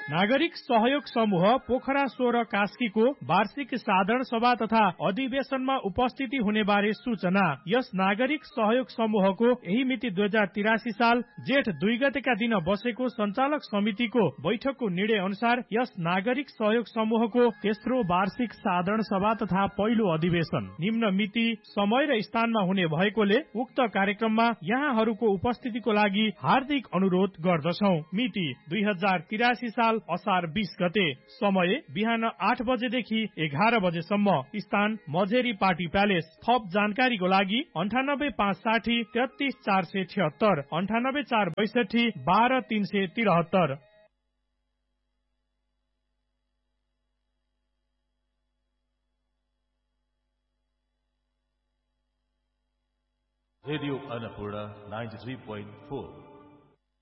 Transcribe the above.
नागरिक सहयोग समूह पोखरा 16 कास्कीको वार्षिक साधारण सभा तथा अधिवेशनमा उपस्थिति हुने बारे सूचना। यस नागरिक सहयोग समूहको यही मिति 2083 साल जेठ 2 गतेका दिन बसेको सञ्चालक समितिको बैठकको निर्णय अनुसार यस नागरिक सहयोग समूहको तेस्रो वार्षिक साधारण सभा तथा पहिलो अधिवेशन निम्न मिति, समय र स्थानमा हुने भएकोले उक्त कार्यक्रममा यहाँहरूको उपस्थितिको लागि हार्दिक अनुरोध गर्दछौ। मिति 2083 साल असार 20 गते। समय बिहान 8 बजेदेखि 11 बजेसम्म। स्थान मझेरी पार्टी प्यालेस। थप जानकारीको लागि 98560 33476 98462 12373। रेडियो अन्नपूर्ण 93.4